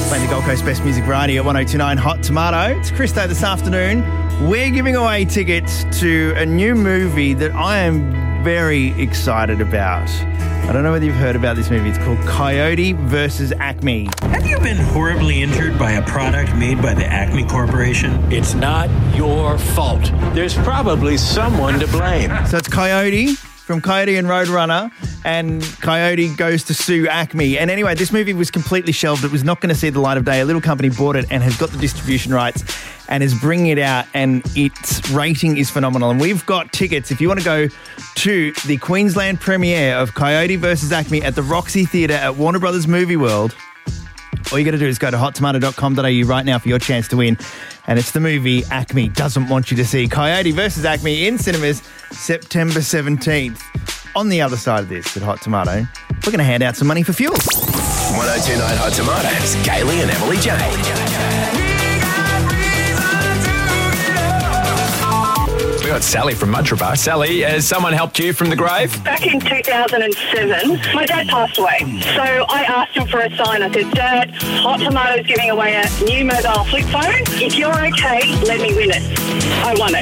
Playing the Gold Coast Best Music Variety at 1029 Hot Tomato. It's Chris Day this afternoon. We're giving away tickets to a new movie that I am very excited about. I don't know whether you've heard about this movie. It's called Coyote vs. Acme. Have you been horribly injured by a product made by the Acme Corporation? It's not your fault. There's probably someone to blame. So it's Coyote from Coyote and Roadrunner, and Coyote goes to sue Acme. And anyway, this movie was completely shelved. It was not going to see the light of day. A little company bought it and has got the distribution rights and is bringing it out, and its rating is phenomenal. And we've got tickets. If you want to go to the Queensland premiere of Coyote vs. Acme at the Roxy Theatre at Warner Brothers Movie World, all you got to do is go to hottomato.com.au right now for your chance to win. And it's the movie Acme Doesn't Want You to See. Coyote vs. Acme in cinemas September 17th. On the other side of this at Hot Tomato, we're going to hand out some money for fuel. 1029 Hot Tomatoes, Kaylee and Emily Jane. We got Sally from Mudrabar. Sally, has someone helped you from the grave? Back in 2007, my dad passed away. So I asked him for a sign. I said, Dad, Hot Tomato's giving away a new mobile flip phone. If you're okay, let me win it. I won it.